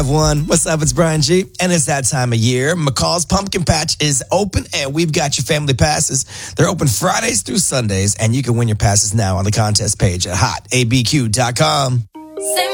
One. What's up? It's Brian G. And it's that time of year. McCall's Pumpkin Patch is open and we've got your family passes. They're open Fridays through Sundays and you can win your passes now on the contest page at hotabq.com.